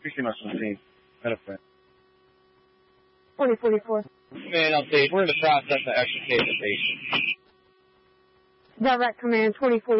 Appreciate my scene. Benefit. 2044. Man, update. We're in the process of extricating the patient. Direct command 2044.